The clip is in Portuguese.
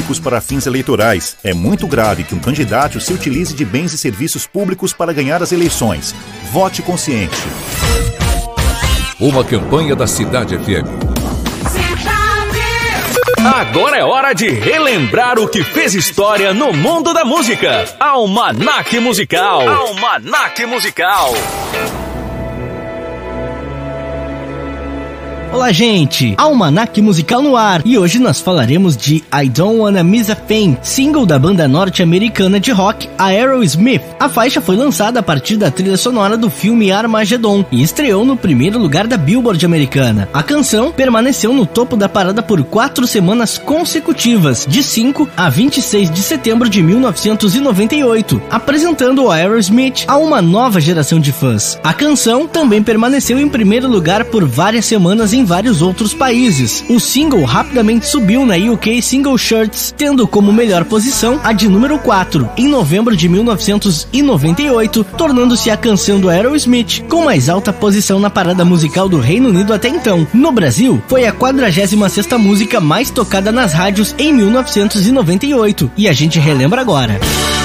públicos para fins eleitorais. É muito grave que um candidato se utilize de bens e serviços públicos para ganhar as eleições. Vote consciente. Uma campanha da Cidade FM. Agora é hora de relembrar o que fez história no mundo da música. Almanaque Musical. Almanaque Musical. Olá, gente! Almanaque Musical no ar, e hoje nós falaremos de I Don't Wanna Miss a Thing, single da banda norte-americana de rock Aerosmith. A faixa foi lançada a partir da trilha sonora do filme Armageddon e estreou no primeiro lugar da Billboard americana. A canção permaneceu no topo da parada por 4 semanas consecutivas, de 5 a 26 de setembro de 1998, apresentando o Aerosmith a uma nova geração de fãs. A canção também permaneceu em primeiro lugar por várias semanas em vários outros países. O single rapidamente subiu na UK Single Charts, tendo como melhor posição a de número 4, em novembro de 1998, tornando-se a canção do Aerosmith com mais alta posição na parada musical do Reino Unido até então. No Brasil, foi a 46ª música mais tocada nas rádios em 1998, e a gente relembra agora.